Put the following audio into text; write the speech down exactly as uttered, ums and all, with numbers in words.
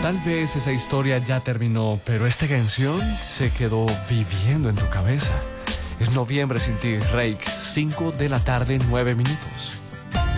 Tal vez esa historia ya terminó, pero esta canción se quedó viviendo en tu cabeza. Es Noviembre sin ti, Rake, cinco de la tarde, nueve minutos.